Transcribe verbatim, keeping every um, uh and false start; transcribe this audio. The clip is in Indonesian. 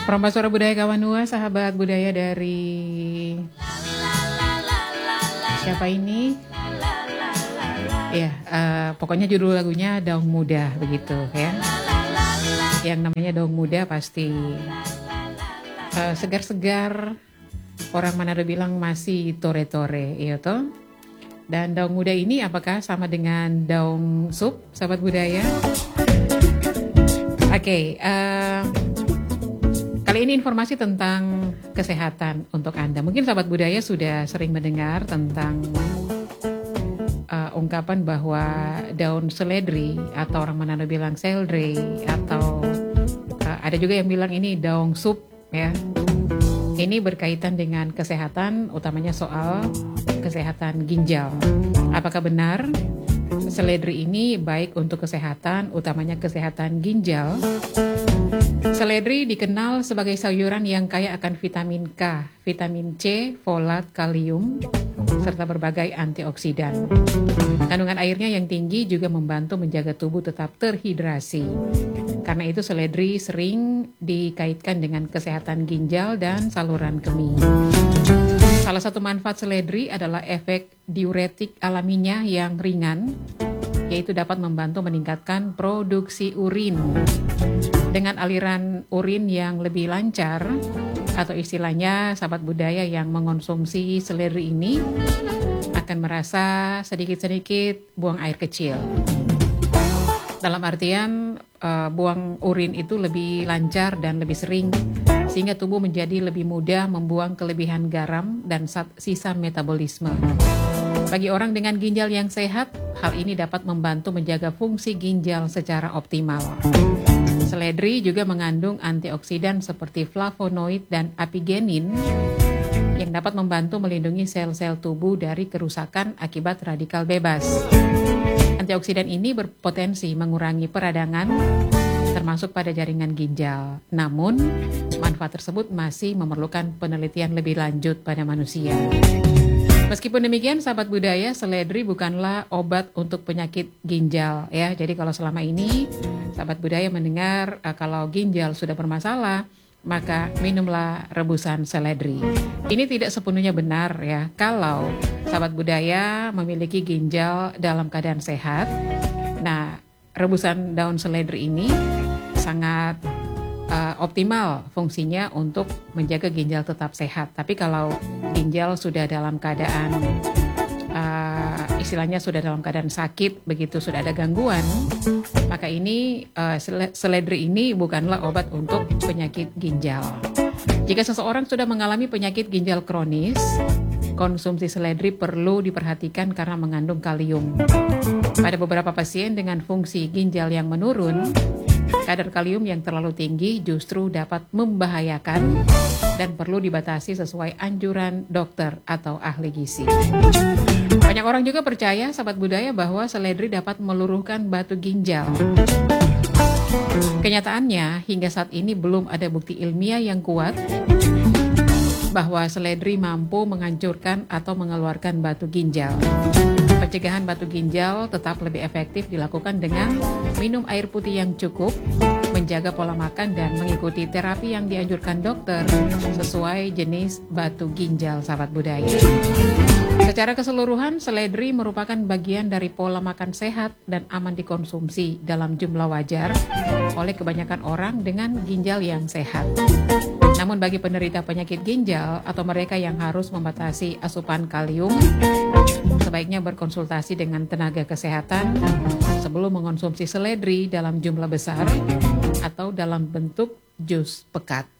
Permasura Budaya Kawanua, sahabat budaya dari siapa ini? Ya, uh, pokoknya judul lagunya Daun Muda begitu ya. Yang namanya Daun Muda pasti uh, segar-segar. Orang Manado bilang masih tore-tore, iya toh. Dan daun muda ini apakah sama dengan daun sup, sahabat budaya? Oke, okay, uh, kali ini informasi tentang kesehatan untuk Anda. Mungkin sahabat budaya sudah sering mendengar tentang uh, ungkapan bahwa daun seledri atau orang Manado bilang seldri atau uh, ada juga yang bilang ini daun sup ya. Ini berkaitan dengan kesehatan, utamanya soal kesehatan ginjal. Apakah benar seledri ini baik untuk kesehatan, utamanya kesehatan ginjal? Seledri dikenal sebagai sayuran yang kaya akan vitamin K, vitamin C, folat, kalium, serta berbagai antioksidan. Kandungan airnya yang tinggi juga membantu menjaga tubuh tetap terhidrasi. Karena itu seledri sering dikaitkan dengan kesehatan ginjal dan saluran kemih. Salah satu manfaat seledri adalah efek diuretik alaminya yang ringan, yaitu dapat membantu meningkatkan produksi urin. Dengan aliran urin yang lebih lancar, atau istilahnya sahabat budaya yang mengonsumsi seledri ini akan merasa sedikit-sedikit buang air kecil. Dalam artian uh, buang urin itu lebih lancar dan lebih sering, sehingga tubuh menjadi lebih mudah membuang kelebihan garam dan sisa metabolisme. Bagi orang dengan ginjal yang sehat, hal ini dapat membantu menjaga fungsi ginjal secara optimal. Seledri juga mengandung antioksidan seperti flavonoid dan apigenin yang dapat membantu melindungi sel-sel tubuh dari kerusakan akibat radikal bebas. Antioksidan ini berpotensi mengurangi peradangan, termasuk pada jaringan ginjal. Namun, manfaat tersebut masih memerlukan penelitian lebih lanjut pada manusia. Meskipun demikian, sahabat budaya, seledri bukanlah obat untuk penyakit ginjal ya. Jadi kalau selama ini sahabat budaya mendengar uh, kalau ginjal sudah bermasalah, maka minumlah rebusan seledri. Ini tidak sepenuhnya benar ya. Kalau sahabat budaya memiliki ginjal dalam keadaan sehat, nah rebusan daun seledri ini sangat uh, optimal fungsinya untuk menjaga ginjal tetap sehat. Tapi kalau ginjal sudah dalam keadaan uh, istilahnya sudah dalam keadaan sakit, begitu sudah ada gangguan, maka ini uh, seledri ini bukanlah obat untuk penyakit ginjal. Jika seseorang sudah mengalami penyakit ginjal kronis, konsumsi seledri perlu diperhatikan karena mengandung kalium. Pada beberapa pasien dengan fungsi ginjal yang menurun, kadar kalium yang terlalu tinggi justru dapat membahayakan dan perlu dibatasi sesuai anjuran dokter atau ahli gizi. Banyak orang juga percaya, sahabat budaya, bahwa seledri dapat meluruhkan batu ginjal. Kenyataannya, hingga saat ini belum ada bukti ilmiah yang kuat bahwa seledri mampu menghancurkan atau mengeluarkan batu ginjal. Pencegahan batu ginjal tetap lebih efektif dilakukan dengan minum air putih yang cukup, menjaga pola makan, dan mengikuti terapi yang dianjurkan dokter sesuai jenis batu ginjal, sahabat budaya. Secara keseluruhan, seledri merupakan bagian dari pola makan sehat dan aman dikonsumsi dalam jumlah wajar oleh kebanyakan orang dengan ginjal yang sehat. Namun bagi penderita penyakit ginjal atau mereka yang harus membatasi asupan kalium, sebaiknya berkonsultasi dengan tenaga kesehatan sebelum mengonsumsi seledri dalam jumlah besar atau dalam bentuk jus pekat.